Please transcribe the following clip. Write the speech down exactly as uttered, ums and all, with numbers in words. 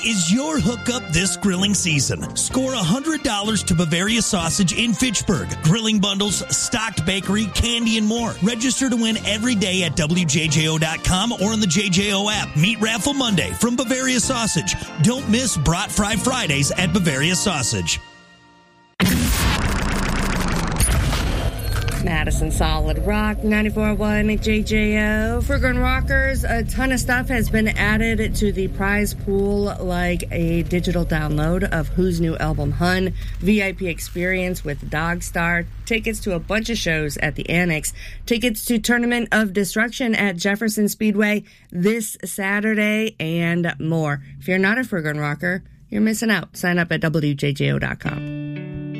is your hookup this grilling season. Score one hundred dollars to Bavaria Sausage in Fitchburg. Grilling bundles, stocked bakery, candy, and more. Register to win every day at W J J O dot com or on the J J O app. Meet Raffle Monday from Bavaria Sausage. Don't miss Brat Fry Fridays at Bavaria Sausage. Madison Solid Rock, ninety-four point one J J O. For Gun Rockers, a ton of stuff has been added to the prize pool, like a digital download of Who's New Album Hun, V I P experience with Dogstar, tickets to a bunch of shows at the Annex, tickets to Tournament of Destruction at Jefferson Speedway this Saturday, and more. If you're not a For Gun Rocker, you're missing out. Sign up at W J J O dot com.